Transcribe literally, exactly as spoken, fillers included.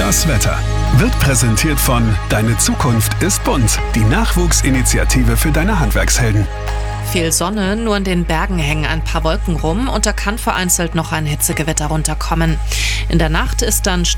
Das Wetter wird präsentiert von Deine Zukunft ist bunt, die Nachwuchsinitiative für deine Handwerkshelden. Viel Sonne, nur in den Bergen hängen ein paar Wolken rum und da kann vereinzelt noch ein Hitzegewitter runterkommen. In der Nacht ist dann